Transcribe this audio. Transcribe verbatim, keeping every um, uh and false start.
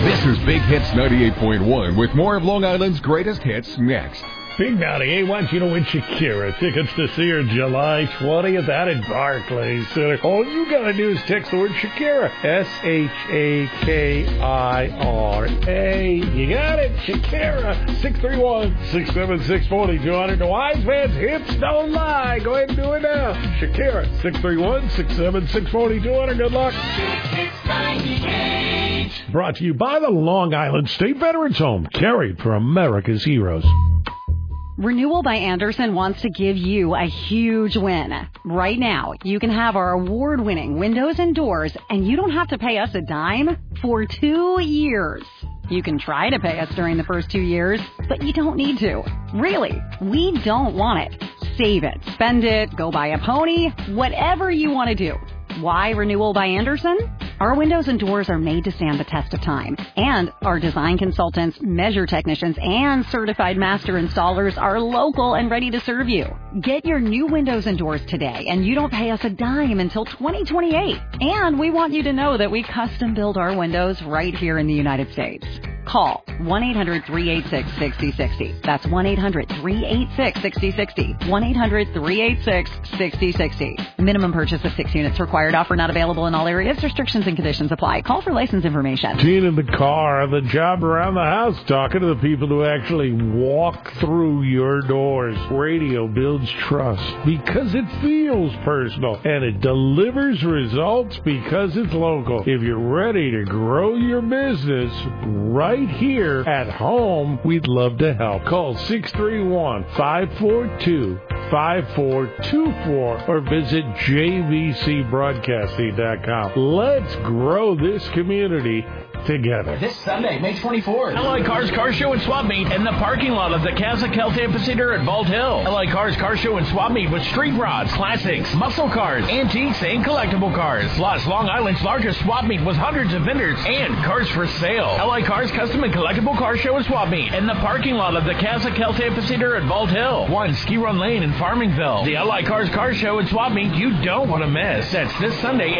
This is Big Hits ninety-eight point one with more of Long Island's greatest hits next. Big ninety-eight wants you to win Shakira tickets to see her July twentieth out at Barclays Center. All you gotta do is text the word Shakira. S H A K I R A. You got it, Shakira. six three one, six seven six, four two zero zero. The Wise Man's hips don't lie. Go ahead and do it now. Shakira. six three one, six seven six, four two zero zero. Good luck. Brought to you by the Long Island State Veterans Home. Carried for America's heroes. Renewal by Andersen wants to give you a huge win. Right now, you can have our award-winning windows and doors, and you don't have to pay us a dime for two years. You can try to pay us during the first two years, but you don't need to. Really, we don't want it. Save it, spend it, go buy a pony, whatever you want to do. Why Renewal by Andersen? Our windows and doors are made to stand the test of time, and our design consultants, measure technicians, and certified master installers are local and ready to serve you. Get your new windows and doors today, and you don't pay us a dime until twenty twenty-eight. And we want you to know that we custom build our windows right here in the United States. Call one eight hundred, three eight six, six zero six zero. That's one eight hundred, three eight six, six zero six zero. one eight hundred, three eight six, six zero six zero. Minimum purchase of six units required. Offer not available in all areas. Restrictions and conditions apply. Call for license information. Teen in the car, the job around the house, talking to the people who actually walk through your doors. Radio builds trust because it feels personal, and it delivers results because it's local. If you're ready to grow your business right here at home, we'd love to help. Call six three one, five four two, five four two four or visit j v c broadcasting dot com. Let's grow this community together. This Sunday, May twenty-fourth. L I Cars Car Show and Swap Meet in the parking lot of the Casa Kelt Amphitheater at Vault Hill. L I Cars Car Show and Swap Meet with street rods, classics, muscle cars, antiques, and collectible cars. Plus, Long Island's largest swap meet with hundreds of vendors and cars for sale. L I Cars Custom and Collectible Car Show and Swap Meet in the parking lot of the Casa Kelt Amphitheater at Vault Hill. One Ski Run Lane in Farmingville. The L I Cars Car Show and Swap Meet you don't want to miss. That's this Sunday,